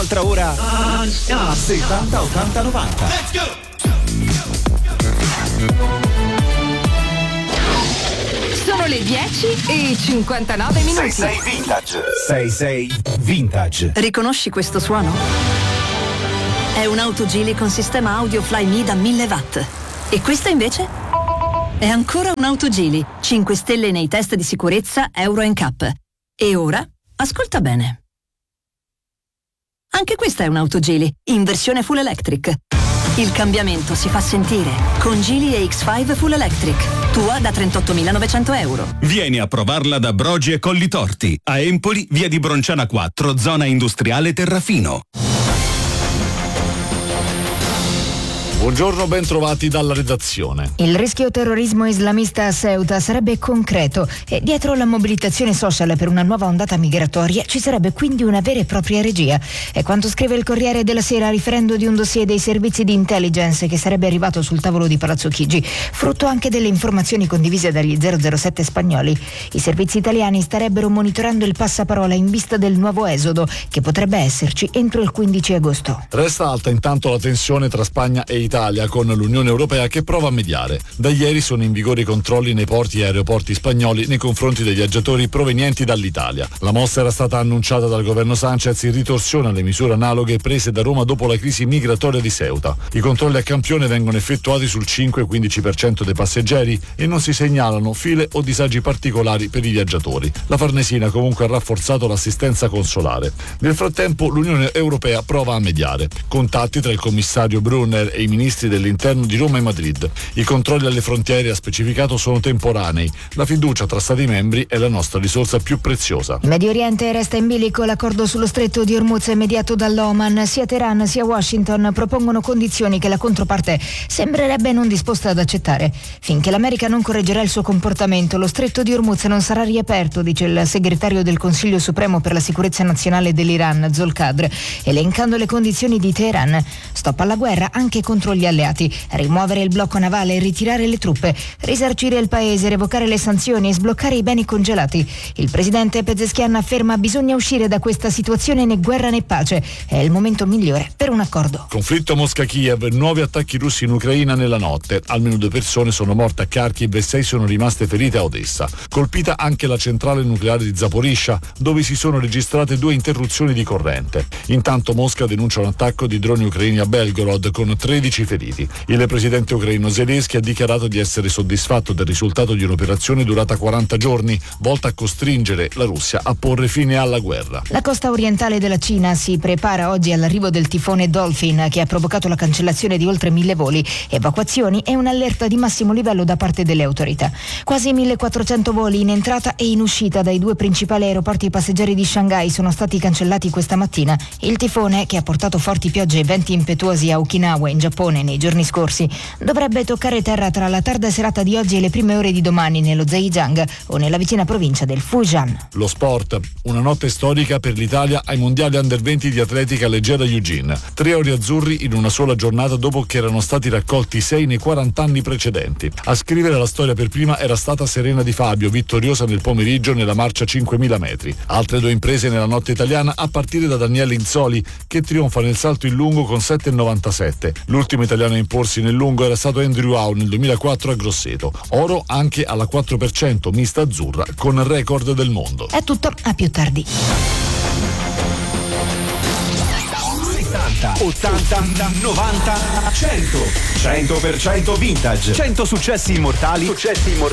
un'altra ora a 70 80 90. Let's go! Sono le 10:59. 66 Vintage. 66 Vintage. Riconosci questo suono? È un'auto Geely con sistema audio Flyme da 1000 watt. E questa invece? È ancora un'auto Geely, 5 stelle nei test di sicurezza Euro NCAP. E ora, ascolta bene. Anche questa è un'auto Geely, in versione full electric. Il cambiamento si fa sentire con Geely EX5 Full Electric. Tua da 38.900 euro. Vieni a provarla da Brogi e Collitorti. A Empoli, via di Bronciana 4, zona industriale Terrafino. Buongiorno, ben trovati dalla redazione. Il rischio terrorismo islamista a Ceuta sarebbe concreto e dietro la mobilitazione social per una nuova ondata migratoria ci sarebbe quindi una vera e propria regia. È quanto scrive il Corriere della Sera riferendo di un dossier dei servizi di intelligence che sarebbe arrivato sul tavolo di Palazzo Chigi, frutto anche delle informazioni condivise dagli 007 spagnoli. I servizi italiani starebbero monitorando il passaparola in vista del nuovo esodo che potrebbe esserci entro il 15 agosto. Resta alta intanto la tensione tra Spagna e Italia, con l'Unione Europea che prova a mediare. Da ieri sono in vigore i controlli nei porti e aeroporti spagnoli nei confronti dei viaggiatori provenienti dall'Italia. La mossa era stata annunciata dal governo Sanchez in ritorsione alle misure analoghe prese da Roma dopo la crisi migratoria di Ceuta. I controlli a campione vengono effettuati sul 5-15% dei passeggeri e non si segnalano file o disagi particolari per i viaggiatori. La Farnesina comunque ha rafforzato l'assistenza consolare. Nel frattempo l'Unione Europea prova a mediare. Contatti tra il commissario Brunner e i ministri dell'interno di Roma e Madrid. I controlli alle frontiere, ha specificato, sono temporanei. La fiducia tra Stati membri è la nostra risorsa più preziosa. In Medio Oriente resta in bilico l'accordo sullo stretto di Hormuz mediato dall'Oman. Sia Teheran sia Washington propongono condizioni che la controparte sembrerebbe non disposta ad accettare. Finché l'America non correggerà il suo comportamento, lo stretto di Hormuz non sarà riaperto, dice il segretario del Consiglio Supremo per la sicurezza nazionale dell'Iran, Zolkadr, elencando le condizioni di Teheran. Stop alla guerra anche contro gli alleati, rimuovere il blocco navale, ritirare le truppe, risarcire il paese, revocare le sanzioni e sbloccare i beni congelati. Il presidente Pezeshkian afferma: bisogna uscire da questa situazione, né guerra né pace. È il momento migliore per un accordo. Conflitto Mosca-Kiev, 9 attacchi russi in Ucraina nella notte. Almeno 2 persone sono morte a Kharkiv e 6 sono rimaste ferite a Odessa. Colpita anche la centrale nucleare di Zaporizhzhia, dove si sono registrate 2 interruzioni di corrente. Intanto Mosca denuncia un attacco di droni ucraini a Belgorod con 13 feriti. Il presidente ucraino Zelensky ha dichiarato di essere soddisfatto del risultato di un'operazione durata 40 giorni, volta a costringere la Russia a porre fine alla guerra. La costa orientale della Cina si prepara oggi all'arrivo del tifone Dolphin, che ha provocato la cancellazione di oltre 1000 voli, evacuazioni e un'allerta di massimo livello da parte delle autorità. Quasi 1400 voli in entrata e in uscita dai 2 principali aeroporti passeggeri di Shanghai sono stati cancellati questa mattina. Il tifone, che ha portato forti piogge e venti impetuosi a Okinawa in Giappone nei giorni scorsi, dovrebbe toccare terra tra la tarda serata di oggi e le prime ore di domani nello Zhejiang o nella vicina provincia del Fujian. Lo sport, una notte storica per l'Italia ai mondiali under 20 di atletica leggera Eugene. 3 ori azzurri in una sola giornata dopo che erano stati raccolti 6 nei 40 anni precedenti. A scrivere la storia per prima era stata Serena Di Fabio, vittoriosa nel pomeriggio nella marcia 5.000 metri. Altre 2 imprese nella notte italiana, a partire da Daniele Inzoli, che trionfa nel salto in lungo con 7,97. L'ultimo italiano a imporsi nel lungo era stato Andrew Howe nel 2004 a Grosseto. Oro anche alla 4% mista azzurra con record del mondo. È tutto, a più tardi. 70, 80, 90, 100. 100% vintage. 100 successi immortali